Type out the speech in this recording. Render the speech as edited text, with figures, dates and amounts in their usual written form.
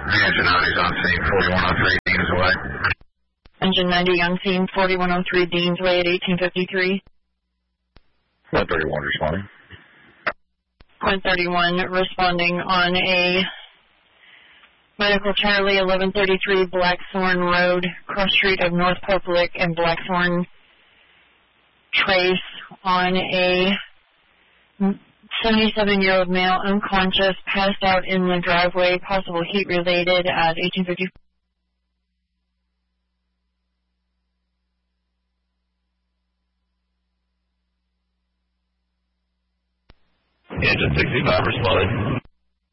Engine 90's on scene, 4103 Deans Way. Engine 90 on scene, 4103 Deans Way at 1853. 131 responding. 131 responding on a Medical Charlie 1133 Blackthorn Road, cross street of North Pope Lick and Blackthorn Trace on a 77-year-old male unconscious, passed out in the driveway, possible heat related at 1850. Engine 65 responding.